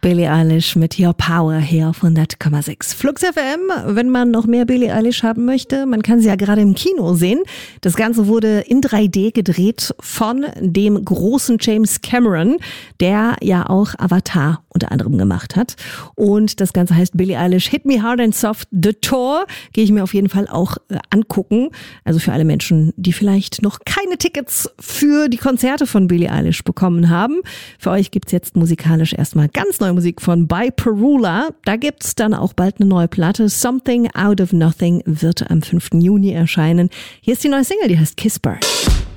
Billie Eilish mit Your Power hier auf 100,6. Flux FM, wenn man noch mehr Billie Eilish haben möchte, man kann sie ja gerade im Kino sehen. Das Ganze wurde in 3D gedreht von dem großen James Cameron, der ja auch Avatar unter anderem gemacht hat. Und das Ganze heißt Billie Eilish Hit Me Hard and Soft The Tour. Gehe ich mir auf jeden Fall auch angucken. Also für alle Menschen, die vielleicht noch keine Tickets für die Konzerte von Billie Eilish bekommen haben. Für euch gibt's jetzt musikalisch erstmal ganz neue Musik von By Perula. Da gibt's dann auch bald eine neue Platte. Something Out of Nothing wird am 5. Juni erscheinen. Hier ist die neue Single, die heißt Kiss Bird.